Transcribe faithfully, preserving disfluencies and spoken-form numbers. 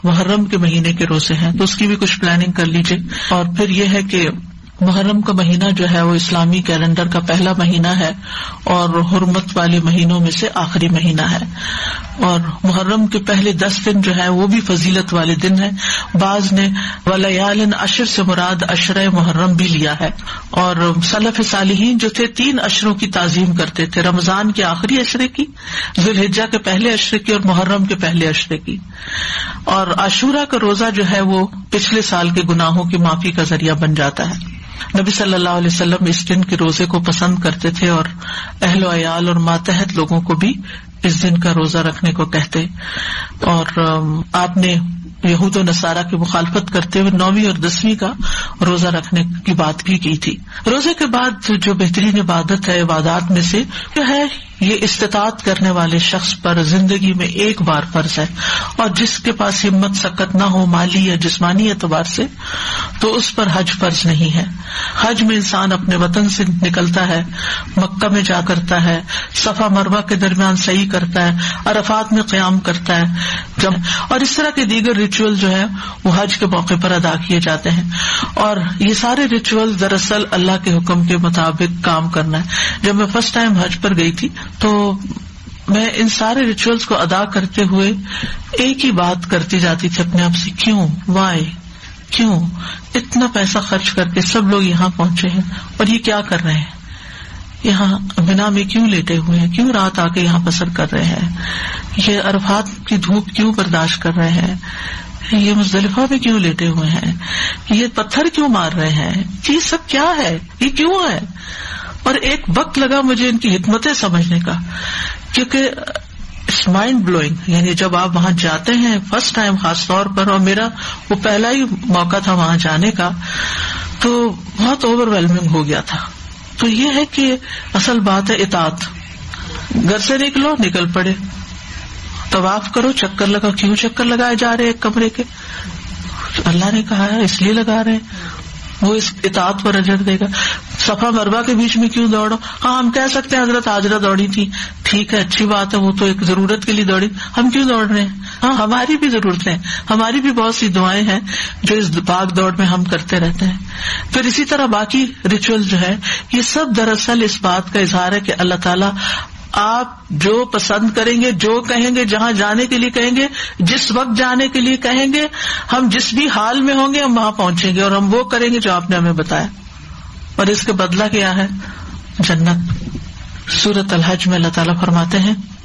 محرم کے مہینے کے روزے ہیں تو اس کی بھی کچھ پلاننگ کر لیجیے. اور پھر یہ ہے کہ محرم کا مہینہ جو ہے وہ اسلامی کیلنڈر کا پہلا مہینہ ہے اور حرمت والے مہینوں میں سے آخری مہینہ ہے. اور محرم کے پہلے دس دن جو ہے وہ بھی فضیلت والے دن ہیں. بعض نے ولیال عشر سے مراد عشرہ محرم بھی لیا ہے. اور سلف صالحین جو تھے تین عشروں کی تعظیم کرتے تھے، رمضان کے آخری عشرے کی، ذوالحجہ کے پہلے عشرے کی اور محرم کے پہلے عشرے کی. اور عاشورہ کا روزہ جو ہے وہ پچھلے سال کے گناہوں کی معافی کا ذریعہ بن جاتا ہے. نبی صلی اللہ علیہ وسلم اس دن کے روزے کو پسند کرتے تھے اور اہل و عیال اور ماتحت لوگوں کو بھی اس دن کا روزہ رکھنے کو کہتے. اور آپ نے یہود و نصارہ کی مخالفت کرتے ہوئے نویں اور دسویں کا روزہ رکھنے کی بات بھی کی تھی. روزے کے بعد جو بہترین عبادت ہے عبادات میں سے جو ہے یہ استطاعت کرنے والے شخص پر زندگی میں ایک بار فرض ہے، اور جس کے پاس ہمت سکت نہ ہو مالی یا جسمانی اعتبار سے تو اس پر حج فرض نہیں ہے. حج میں انسان اپنے وطن سے نکلتا ہے، مکہ میں جا کرتا ہے، صفا مروہ کے درمیان سعی کرتا ہے، عرفات میں قیام کرتا ہے، جب اور اس طرح کے دیگر ریچول جو ہے وہ حج کے موقع پر ادا کیے جاتے ہیں. اور یہ سارے ریچول دراصل اللہ کے حکم کے مطابق کام کرنا ہے. جب میں فرسٹ ٹائم حج پر گئی تھی تو میں ان سارے ریچولز کو ادا کرتے ہوئے ایک ہی بات کرتی جاتی تھی اپنے آپ سے، کیوں، وائی، کیوں اتنا پیسہ خرچ کر کے سب لوگ یہاں پہنچے ہیں اور یہ کیا کر رہے ہیں، یہاں بنا میں کیوں لیٹے ہوئے ہیں، کیوں رات آ کے یہاں بسر کر رہے ہیں، یہ عرفات کی دھوپ کیوں برداشت کر رہے ہیں، یہ مزدلفہ میں کیوں لیٹے ہوئے ہیں، یہ پتھر کیوں مار رہے ہیں، یہ سب کیا ہے، یہ کیوں ہے. اور ایک وقت لگا مجھے ان کی حکمتیں سمجھنے کا، کیونکہ اٹس مائنڈ بلوئنگ. یعنی جب آپ وہاں جاتے ہیں فرسٹ ٹائم خاص طور پر، اور میرا وہ پہلا ہی موقع تھا وہاں جانے کا، تو بہت اوور ویلمنگ ہو گیا تھا. تو یہ ہے کہ اصل بات ہے اطاعت. گھر سے نکلو، نکل پڑے، طواف کرو، چکر لگا. کیوں چکر لگائے جا رہے ایک کمرے کے؟ اللہ نے کہا ہے اس لیے لگا رہے ہیں، وہ اس اطاعت پر اجر دے گا. صفا مروہ کے بیچ میں کیوں دوڑو؟ ہاں ہم کہہ سکتے ہیں حضرت ہاجرہ دوڑی تھی، ٹھیک ہے، اچھی بات ہے، وہ تو ایک ضرورت کے لیے دوڑی، ہم کیوں دوڑ رہے ہیں؟ ہاں ہماری بھی ضرورتیں ہیں، ہماری بھی بہت سی دعائیں ہیں جو اس بھاگ دوڑ میں ہم کرتے رہتے ہیں. پھر اسی طرح باقی ریچول جو ہے یہ سب دراصل اس بات کا اظہار ہے کہ اللہ تعالیٰ آپ جو پسند کریں گے، جو کہیں گے، جہاں جانے کے لیے کہیں گے، جس وقت جانے کے لیے کہیں گے، ہم جس بھی حال میں ہوں گے ہم وہاں پہنچیں گے اور ہم وہ کریں گے جو آپ نے ہمیں بتایا. اور اس کا بدلہ کیا ہے؟ جنت. سورۃ الحج میں اللہ تعالیٰ فرماتے ہیں